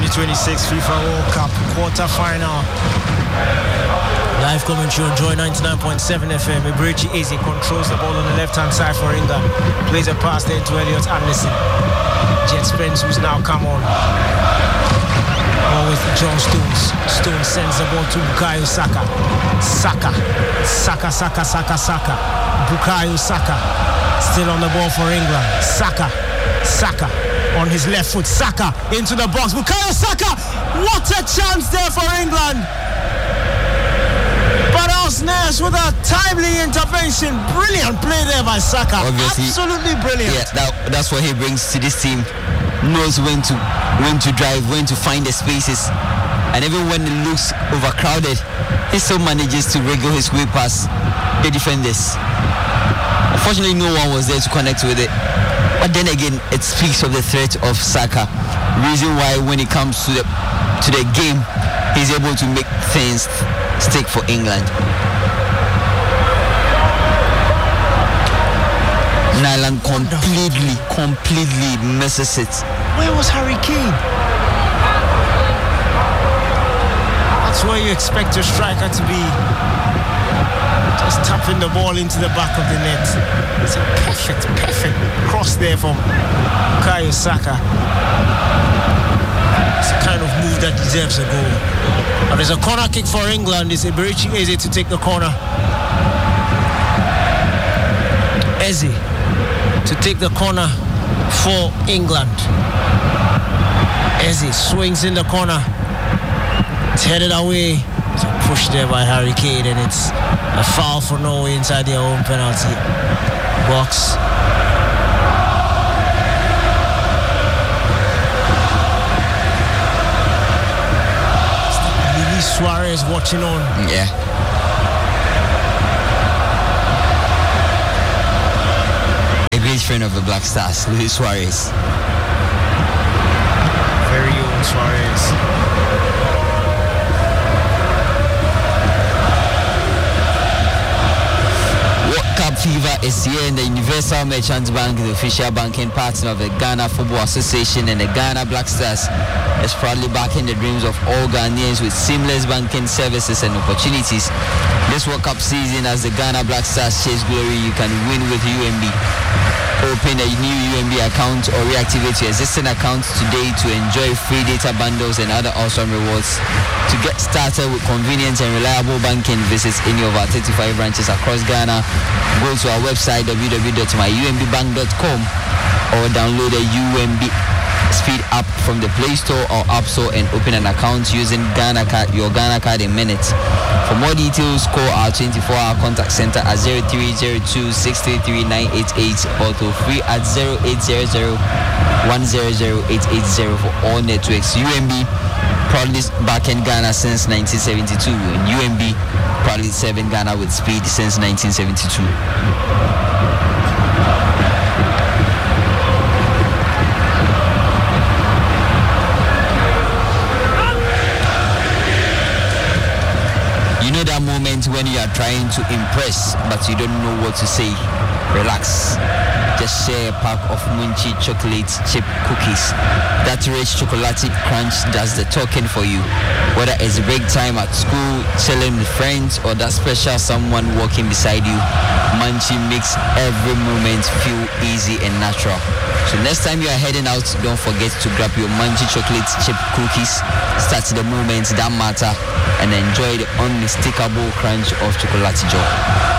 2026 FIFA World Cup quarter-final. Live commentary on Joy 99.7 FM. Eberechi Eze controls the ball on the left-hand side for England. Plays a pass there to Elliot Anderson. Jet Spence, who's now come on. With John Stones. Stones sends the ball to Bukayo Saka. Saka. Bukayo Saka. Still on the ball for England. Saka on his left foot. Saka into the box. Bukayo Saka. What a chance there for England. But Nash with a timely intervention. Brilliant play there by Saka. Obviously, absolutely brilliant. Yeah, that's what he brings to this team. Knows when to drive, when to find the spaces, and even when it looks overcrowded, he still manages to wriggle his way past the defenders. Unfortunately, no one was there to connect with it. But then again, it speaks of the threat of Saka. Reason why when it comes to the game, he's able to make things stick for England. Nyland completely misses it. Where was Harry Kane? That's where you expect your striker to be. Just tapping the ball into the back of the net. It's a perfect cross there from Bukayo Saka. It's the kind of move that deserves a goal. But there's a corner kick for England. It's Eberechi Eze to take the corner. Eze to take the corner for England. Eze swings in the corner. It's headed away. It's a push there by Harry Kane, and it's a foul for Norway inside their own penalty box. Luis Suarez watching on. Yeah. Great friend of the Black Stars, Luis Suarez. Very old Suarez. World Cup fever is here in the Universal Merchant Bank, the official banking partner of the Ghana Football Association, and the Ghana Black Stars is proudly backing the dreams of all Ghanaians with seamless banking services and opportunities. This World Cup season, as the Ghana Black Stars chase glory, you can win with UMB. Open a new UMB account or reactivate your existing account today to enjoy free data bundles and other awesome rewards. To get started with convenient and reliable banking, visit any of our 35 branches across Ghana. Go to our website www.myumbbank.com or download a UMB Speed app from the Play Store or App Store and open an account using your Ghana card in minutes. For more details, call our 24-hour contact center at 0302-633-988 or toll free at 0800-100-880 for all networks. UMB proudly backing Ghana since 1972, and UMB proudly serving Ghana with speed since 1972. You know that moment when you are trying to impress but you don't know what to say? Relax. Just share a pack of Munchie chocolate chip cookies. That rich chocolatey crunch does the talking for you. Whether it's break time at school, chilling with friends, or that special someone walking beside you, Munchie makes every moment feel easy and natural. So next time you are heading out, don't forget to grab your Munchie chocolate chip cookies. Start the moments that matter and enjoy the unmistakable crunch of chocolate joy.